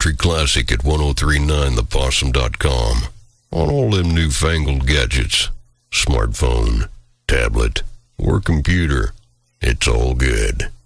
Country Classic at 1039thepossum.com. On all them newfangled gadgets, smartphone, tablet, or computer, it's all good.